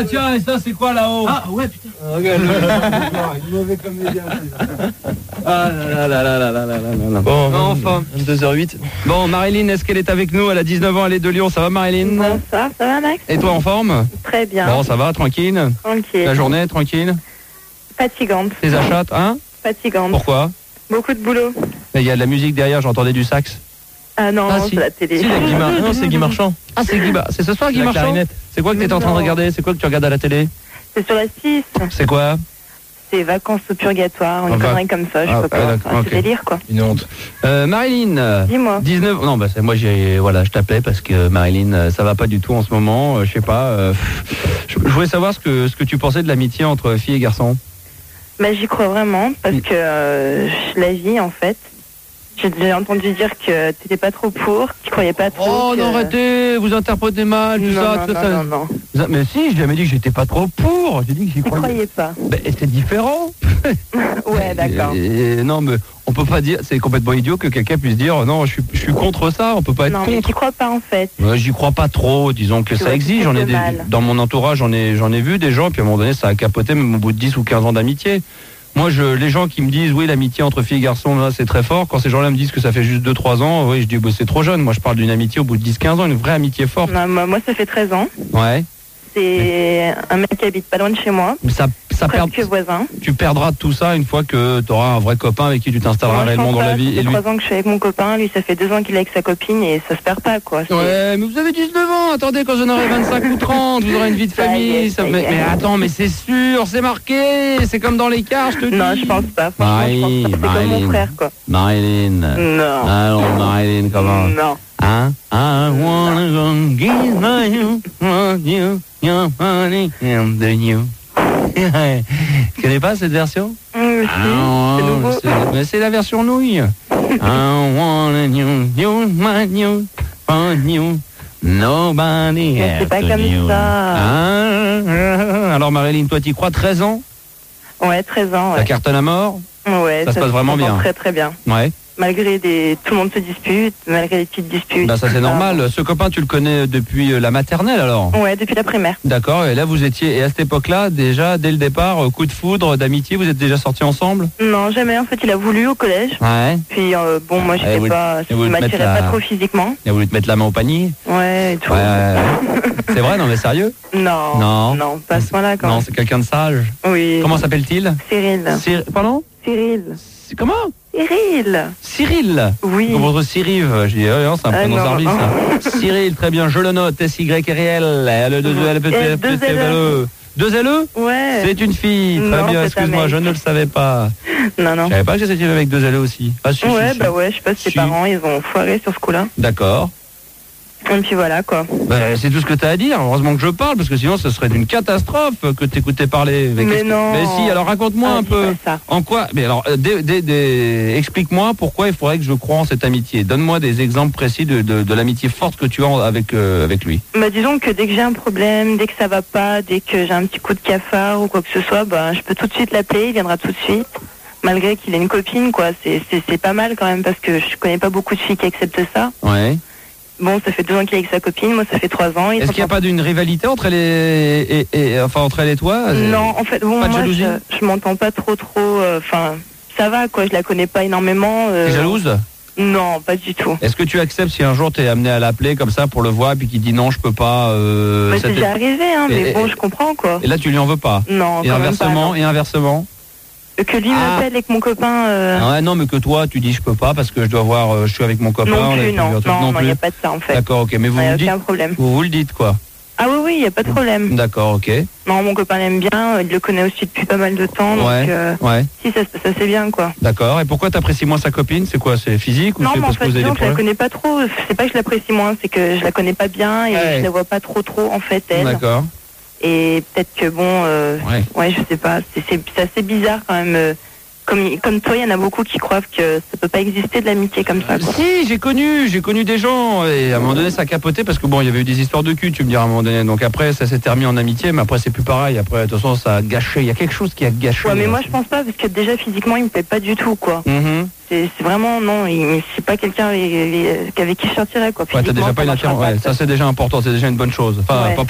Ah tiens, et ça c'est quoi là-haut? Ah ouais, putain. Regarde, mauvais comédien. Ah là là là là là là là. Bon, enfin. 22h08. Bon, Marilyn, est-ce qu'elle est avec nous? Elle a 19 ans, elle est de Lyon. Ça va, Marilyn? Bonsoir, ça va Max? Et toi, en forme? Très bien. Bon, ça va, tranquille? Tranquille. La journée, tranquille? Fatigante. Les achats, hein? Fatigante. Pourquoi? Beaucoup de boulot. Il y a de la musique derrière, j'entendais du sax. Ah non, si. c'est la télé. Si, non, c'est Guy Marchand. Ah, c'est Guy, c'est ce soir Guy La Marchand? clarinette. C'est quoi que t'étais en train de regarder? C'est quoi que tu regardes à la télé? C'est sur la 6. C'est quoi? C'est vacances au purgatoire, une connerie comme ça, je peux pas. d'accord, C'est délire quoi. Une honte. Dis-moi. Marilyn. 19. Non, bah moi je t'appelais parce que Marilyn, ça va pas du tout en ce moment. Je sais pas. Je voulais savoir ce que tu pensais de l'amitié entre filles et garçons. Bah j'y crois vraiment parce que la vie en fait. J'ai déjà entendu dire que t'étais pas trop pour, que tu croyais pas trop. Oh non, arrêtez, vous interprétez mal tout ça. Non. Mais si, j'ai jamais dit que j'étais pas trop pour. J'ai dit que j'y croyais pas. Ben, c'est différent. Ouais, d'accord. Non, mais on peut pas dire, c'est complètement idiot que quelqu'un puisse dire non, je suis contre ça. On peut pas être contre. Non, mais tu crois pas en fait. J'y crois pas trop. Disons que ça existe. J'en ai dans mon entourage, j'en ai vu des gens. Puis à un moment donné, ça a capoté même au bout de 10 ou 15 ans d'amitié. Moi, les gens qui me disent, oui, l'amitié entre filles et garçons, là, c'est très fort. Quand ces gens-là me disent que ça fait juste 2-3 ans, oui, je dis, bah, c'est trop jeune. Moi, je parle d'une amitié au bout de 10-15 ans, une vraie amitié forte. Non, moi, ça fait 13 ans. Ouais. C'est un mec qui habite pas loin de chez moi. Presque voisin. Tu perdras tout ça une fois que tu auras un vrai copain avec qui tu t'installeras réellement dans la vie. Ça fait 3 ans que je suis avec mon copain. Lui, ça fait 2 ans qu'il est avec sa copine et ça se perd pas, quoi. Ouais, mais vous avez 19 ans. Attendez, quand j'en aurai 25 ou 30, vous aurez une vie de famille. Mais attends, mais c'est sûr, c'est marqué. C'est comme dans les cartes, je te dis. Non, je pense pas. Franchement, je pense pas. C'est comme mon frère, quoi. Marilyn. Non. Alors, Marilyn, comment? Non. Hein? I wanna go give you your money and the new. Tu connais pas cette version? C'est nouveau. Mais c'est la version nouille. I wanna you my new for you. Nobody else. C'est pas comme ça. Alors Marilyn, toi t'y crois? 13 ans? Ouais, 13 ans. Ouais. Ça cartonne à mort? Ouais. Ça se passe vraiment bien. Très très bien. Ouais. Malgré tout le monde se dispute, malgré les petites disputes. Bah ça c'est normal. Ce copain tu le connais depuis la maternelle alors? Ouais, depuis la primaire. D'accord, et là vous étiez, et à cette époque-là, déjà, dès le départ, coup de foudre, d'amitié, vous êtes déjà sortis ensemble? Non, jamais, en fait il a voulu au collège. Ouais. Puis bon, moi j'étais pas, ça m'attirait pas trop physiquement. Il a voulu te mettre la main au panier? Ouais, et tout. Ouais. C'est vrai, non mais sérieux? Non, pas à ce point-là quand même. Non, c'est quelqu'un de sage. Oui. Comment s'appelle-t-il? Cyril. Pardon? Cyril. Comment? Cyril. Oui. Comme votre Cyril. Je dis, non, c'est un prénom zarbi, ça. Cyril, très bien, je le note. S-Y-R-I-L. Deux LE? Ouais. C'est une fille. Très bien, excuse-moi, je ne le savais pas. Non. Je savais pas que c'était avec 2 LE aussi. Ah, si, ouais, si. bah ouais, je sais pas si tes parents, ils ont foiré sur ce coup-là. D'accord. Et puis voilà, quoi. Bah, c'est tout ce que tu as à dire. Heureusement que je parle, parce que sinon, ce serait d'une catastrophe que t'écoutais parler. Mais non. Mais si, alors raconte-moi un peu. En quoi? Mais alors, explique-moi pourquoi il faudrait que je croie en cette amitié. Donne-moi des exemples précis de l'amitié forte que tu as avec lui. Bah, disons que dès que j'ai un problème, dès que ça va pas, dès que j'ai un petit coup de cafard ou quoi que ce soit, bah, je peux tout de suite l'appeler, il viendra tout de suite. Malgré qu'il ait une copine, quoi. C'est pas mal quand même, parce que je connais pas beaucoup de filles qui acceptent ça. Ouais. Bon, ça fait 2 ans qu'il est avec sa copine, moi ça fait 3 ans. Est-ce qu'il n'y a pas d'une rivalité entre elle entre elle et toi? Non, en fait, bon, moi je m'entends pas trop, enfin, ça va quoi, je la connais pas énormément. T'es jalouse? Non, pas du tout. Est-ce que tu acceptes si un jour t'es amené à l'appeler comme ça pour le voir, puis qu'il dit non, je peux pas? C'est déjà arrivé, hein, mais bon, je comprends quoi. Et là, tu lui en veux pas? Non, et inversement, et inversement? Que lui m'appelle avec mon copain. Ouais, non, mais que toi, tu dis je peux pas parce que je dois voir, je suis avec mon copain. Non, il n'y a pas de ça en fait. D'accord, ok, mais vous le dites. Aucun problème. Vous le dites quoi? Ah oui, il n'y a pas de problème. D'accord, ok. Non, mon copain l'aime bien, il le connaît aussi depuis pas mal de temps. Ouais, donc, ouais. Si, ça c'est bien quoi. D'accord, et pourquoi t'apprécies moins sa copine? C'est quoi? C'est physique ou non, c'est mais parce que vous avez des problèmes? Je la connais pas trop. C'est pas que je l'apprécie moins, c'est que je la connais pas bien et je la vois pas trop en fait elle. D'accord. Et peut-être que bon, ouais, je sais pas, c'est assez bizarre quand même. Comme toi, il y en a beaucoup qui croient que ça peut pas exister de l'amitié comme ça. Quoi. Si, j'ai connu des gens et à un moment donné ça a capoté parce que bon, il y avait eu des histoires de cul, tu me diras à un moment donné. Donc après, ça s'est terminé en amitié, mais après c'est plus pareil. Après, de toute façon, ça a gâché. Il y a quelque chose qui a gâché. Ouais, mais moi je pense pas parce que déjà physiquement, il me plaît pas du tout, quoi. C'est vraiment non, c'est pas quelqu'un avec qui je sortirais quoi. Ouais, t'as déjà pas une attirance. Ouais, ça c'est déjà important, c'est déjà une bonne chose. Enfin, pas